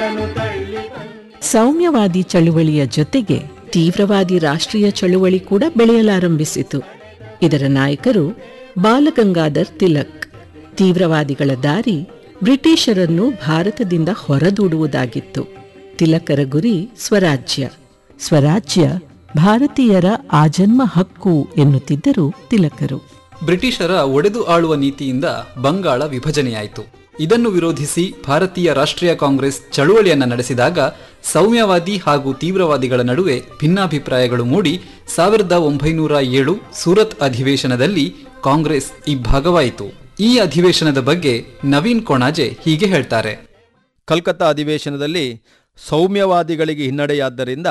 ಸೌಮ್ಯವಾದಿ ಚಳುವಳಿಯ ಜೊತೆಗೆ ತೀವ್ರವಾದಿ ರಾಷ್ಟ್ರೀಯ ಚಳುವಳಿ ಕೂಡ ಬೆಳೆಯಲಾರಂಭಿಸಿತು. ಇದರ ನಾಯಕರು ಬಾಲಗಂಗಾಧರ್ ತಿಲಕ್. ತೀವ್ರವಾದಿಗಳ ದಾರಿ ಬ್ರಿಟಿಷರನ್ನು ಭಾರತದಿಂದ ಹೊರದೂಡುವುದಾಗಿತ್ತು. ತಿಲಕರ ಗುರಿ ಸ್ವರಾಜ್ಯ. ಸ್ವರಾಜ್ಯ ಭಾರತೀಯರ ಆಜನ್ಮ ಹಕ್ಕು ಎನ್ನುತ್ತಿದ್ದರು ತಿಲಕರು. ಬ್ರಿಟಿಷರ ಒಡೆದು ಆಳುವ ನೀತಿಯಿಂದ ಬಂಗಾಳ ವಿಭಜನೆಯಾಯಿತು. ಇದನ್ನು ವಿರೋಧಿಸಿ ಭಾರತೀಯ ರಾಷ್ಟ್ರೀಯ ಕಾಂಗ್ರೆಸ್ ಚಳುವಳಿಯನ್ನು ನಡೆಸಿದಾಗ ಸೌಮ್ಯವಾದಿ ಹಾಗೂ ತೀವ್ರವಾದಿಗಳ ನಡುವೆ ಭಿನ್ನಾಭಿಪ್ರಾಯಗಳು ಮೂಡಿ 1907 ಸೂರತ್ ಅಧಿವೇಶನದಲ್ಲಿ ಕಾಂಗ್ರೆಸ್ ಇಬ್ಬಾಗವಾಯಿತು. ಈ ಅಧಿವೇಶನದ ಬಗ್ಗೆ ನವೀನ್ ಕೊಣಾಜೆ ಹೀಗೆ ಹೇಳ್ತಾರೆ. ಕಲ್ಕತ್ತಾ ಅಧಿವೇಶನದಲ್ಲಿ ಸೌಮ್ಯವಾದಿಗಳಿಗೆ ಹಿನ್ನಡೆಯಾದ್ದರಿಂದ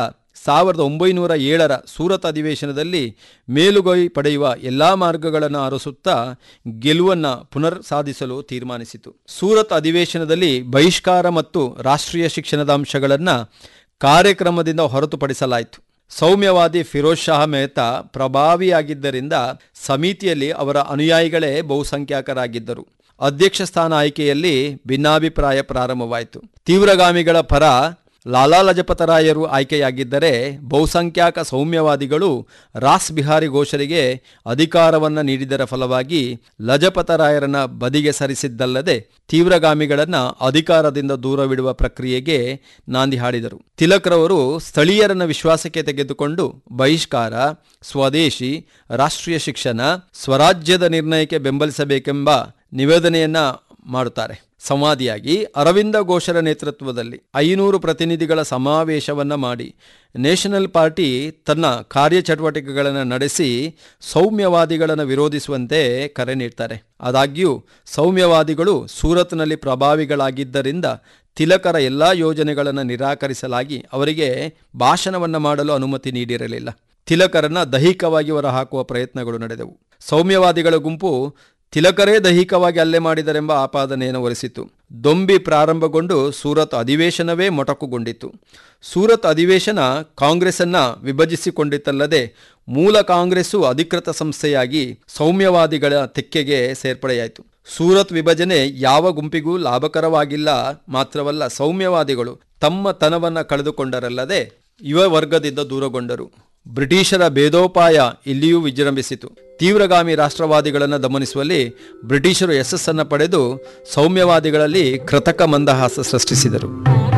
1907 ಸೂರತ್ ಅಧಿವೇಶನದಲ್ಲಿ ಮೇಲುಗೈ ಪಡೆಯುವ ಎಲ್ಲ ಮಾರ್ಗಗಳನ್ನು ಅರಸುತ್ತಾ ಗೆಲುವನ್ನು ಪುನರ್ ಸಾಧಿಸಲು ತೀರ್ಮಾನಿಸಿತು. ಸೂರತ್ ಅಧಿವೇಶನದಲ್ಲಿ ಬಹಿಷ್ಕಾರ ಮತ್ತು ರಾಷ್ಟ್ರೀಯ ಶಿಕ್ಷಣದ ಅಂಶಗಳನ್ನು ಕಾರ್ಯಕ್ರಮದಿಂದ ಹೊರತುಪಡಿಸಲಾಯಿತು. ಸೌಮ್ಯವಾದಿ ಫಿರೋಜ್ ಶಾ ಮೆಹ್ತಾ ಪ್ರಭಾವಿಯಾಗಿದ್ದರಿಂದ ಸಮಿತಿಯಲ್ಲಿ ಅವರ ಅನುಯಾಯಿಗಳೇ ಬಹುಸಂಖ್ಯಾತರಾಗಿದ್ದರು. ಅಧ್ಯಕ್ಷ ಸ್ಥಾನ ಆಯ್ಕೆಯಲ್ಲಿ ಭಿನ್ನಾಭಿಪ್ರಾಯ ಪ್ರಾರಂಭವಾಯಿತು. ತೀವ್ರಗಾಮಿಗಳ ಪರ ಲಾಲಾ ಲಜಪತರಾಯರು ಆಯ್ಕೆಯಾಗಿದ್ದರೆ ಬಹುಸಂಖ್ಯಾಕ ಸೌಮ್ಯವಾದಿಗಳು ರಾಸ್ ಬಿಹಾರಿ ಘೋಷರಿಗೆ ಅಧಿಕಾರವನ್ನು ನೀಡಿದರ ಫಲವಾಗಿ ಲಜಪತರಾಯರನ್ನ ಬದಿಗೆ ಸರಿಸಿದ್ದಲ್ಲದೆ ತೀವ್ರಗಾಮಿಗಳನ್ನು ಅಧಿಕಾರದಿಂದ ದೂರವಿಡುವ ಪ್ರಕ್ರಿಯೆಗೆ ನಾಂದಿ ಹಾಡಿದರು. ತಿಲಕ್ರವರು ಸ್ಥಳೀಯರನ್ನ ವಿಶ್ವಾಸಕ್ಕೆ ತೆಗೆದುಕೊಂಡು ಬಹಿಷ್ಕಾರ, ಸ್ವದೇಶಿ, ರಾಷ್ಟ್ರೀಯ ಶಿಕ್ಷಣ, ಸ್ವರಾಜ್ಯದ ನಿರ್ಣಯಕ್ಕೆ ಬೆಂಬಲಿಸಬೇಕೆಂಬ ನಿವೇದನೆಯನ್ನ ಮಾಡುತ್ತಾರೆ. ಸಂವಾದಿಯಾಗಿ ಅರವಿಂದ ಘೋಷರ ನೇತೃತ್ವದಲ್ಲಿ 500 ಪ್ರತಿನಿಧಿಗಳ ಸಮಾವೇಶವನ್ನು ಮಾಡಿ ನ್ಯಾಷನಲ್ ಪಾರ್ಟಿ ತನ್ನ ಕಾರ್ಯಚಟುವಟಿಕೆಗಳನ್ನು ನಡೆಸಿ ಸೌಮ್ಯವಾದಿಗಳನ್ನು ವಿರೋಧಿಸುವಂತೆ ಕರೆ ನೀಡ್ತಾರೆ. ಆದಾಗ್ಯೂ ಸೌಮ್ಯವಾದಿಗಳು ಸೂರತ್ನಲ್ಲಿ ಪ್ರಭಾವಿಗಳಾಗಿದ್ದರಿಂದ ತಿಲಕರ ಎಲ್ಲ ಯೋಜನೆಗಳನ್ನು ನಿರಾಕರಿಸಲಾಗಿ ಅವರಿಗೆ ಭಾಷಣವನ್ನು ಮಾಡಲು ಅನುಮತಿ ನೀಡಿರಲಿಲ್ಲ. ತಿಲಕರನ್ನು ದೈಹಿಕವಾಗಿ ಹೊರಹಾಕುವ ಪ್ರಯತ್ನಗಳು ನಡೆದವು. ಸೌಮ್ಯವಾದಿಗಳ ಗುಂಪು ತಿಲಕರೇ ದೈಹಿಕವಾಗಿ ಹಲ್ಲೆ ಮಾಡಿದರೆಂಬ ಆಪಾದನೆಯನ್ನು ಹೊರಿಸಿತು. ದೊಂಬಿ ಪ್ರಾರಂಭಗೊಂಡು ಸೂರತ್ ಅಧಿವೇಶನವೇ ಮೊಟಕುಗೊಂಡಿತು. ಸೂರತ್ ಅಧಿವೇಶನ ಕಾಂಗ್ರೆಸ್ಸನ್ನು ವಿಭಜಿಸಿಕೊಂಡಿತ್ತಲ್ಲದೆ ಮೂಲ ಕಾಂಗ್ರೆಸ್ಸು ಅಧಿಕೃತ ಸಂಸ್ಥೆಯಾಗಿ ಸೌಮ್ಯವಾದಿಗಳ ತೆಕ್ಕೆಗೆ ಸೇರ್ಪಡೆಯಾಯಿತು. ಸೂರತ್ ವಿಭಜನೆ ಯಾವ ಗುಂಪಿಗೂ ಲಾಭಕರವಾಗಿಲ್ಲ. ಮಾತ್ರವಲ್ಲ, ಸೌಮ್ಯವಾದಿಗಳು ತಮ್ಮ ತನವನ್ನು ಕಳೆದುಕೊಂಡರಲ್ಲದೆ ಯುವ ವರ್ಗದಿಂದ ದೂರಗೊಂಡರು. ಬ್ರಿಟಿಷರ ಭೇದೋಪಾಯ ಇಲ್ಲಿಯೂ ವಿಜೃಂಭಿಸಿತು. ತೀವ್ರಗಾಮಿ ರಾಷ್ಟ್ರವಾದಿಗಳನ್ನು ದಮನಿಸುವಲ್ಲಿ ಬ್ರಿಟಿಷರು ಯಶಸ್ಸನ್ನು ಪಡೆದು ಸೌಮ್ಯವಾದಿಗಳಲ್ಲಿ ಕೃತಕ ಮಂದಹಾಸ ಸೃಷ್ಟಿಸಿದರು.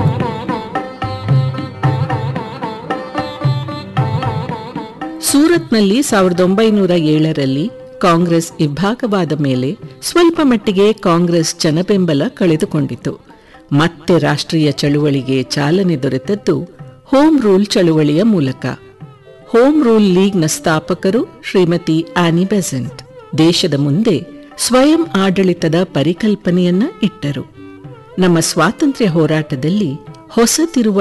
ಸೂರತ್ನಲ್ಲಿ 1907ರಲ್ಲಿ ಕಾಂಗ್ರೆಸ್ ಇಬ್ಬಾಗವಾದ ಮೇಲೆ ಸ್ವಲ್ಪ ಮಟ್ಟಿಗೆ ಕಾಂಗ್ರೆಸ್ ಜನಬೆಂಬಲ ಕಳೆದುಕೊಂಡಿತು. ಮತ್ತೆ ರಾಷ್ಟ್ರೀಯ ಚಳುವಳಿಗೆ ಚಾಲನೆ ದೊರೆತದ್ದು ಹೋಮ್ ರೂಲ್ ಚಳುವಳಿಯ ಮೂಲಕ. ಹೋಮ್ ರೂಲ್ ಲೀಗ್ನ ಸ್ಥಾಪಕರು ಶ್ರೀಮತಿ ಆನಿ ಬೆಸೆಂಟ್ ದೇಶದ ಮುಂದೆ ಸ್ವಯಂ ಆಡಳಿತದ ಪರಿಕಲ್ಪನೆಯನ್ನ ಇಟ್ಟರು. ನಮ್ಮ ಸ್ವಾತಂತ್ರ್ಯ ಹೋರಾಟದಲ್ಲಿ ಹೊಸ ತಿರುವು